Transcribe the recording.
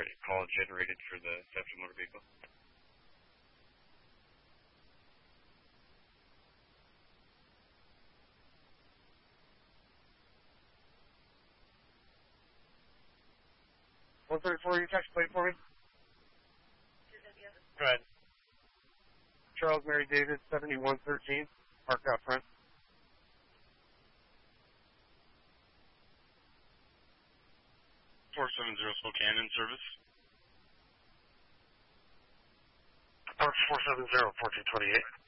call generated for the theft of motor vehicle. You text plate for me? Go ahead. Charles Mary David, 7113, parked out front. 470 Spokane in service. 470, 1428.